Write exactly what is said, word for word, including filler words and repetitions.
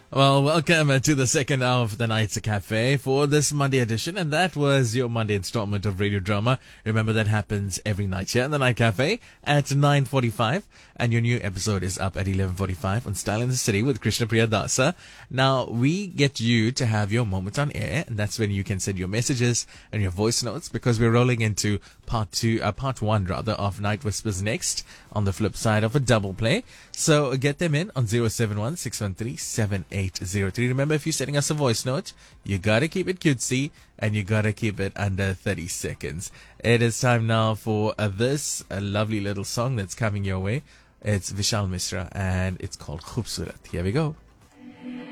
Well, welcome uh, to the second hour of the Night's Cafe for this Monday edition, and that was your Monday installment of Radio Drama. Remember, that happens every night here in the Night Cafe at nine forty-five, and your new episode is up at eleven forty-five on Style in the City with Krishna Priya Dasa. Now, we get you to have your moment on air, and that's when you can send your messages and your voice notes, because we're rolling into part two, uh, part one rather, of Night Whispers next, on the flip side of a double play. So get them in on zero seven one six one three seven eight zero three. Remember, if you're sending us a voice note, you gotta keep it cutesy and you gotta keep it under thirty seconds. It is time now for uh, this a lovely little song that's coming your way. It's Vishal Mishra and it's called Khoobsurat. Here we go.